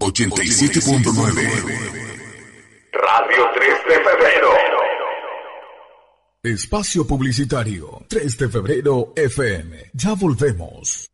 87.9. Radio 3 de febrero. Espacio publicitario 3 de febrero FM. Ya volvemos.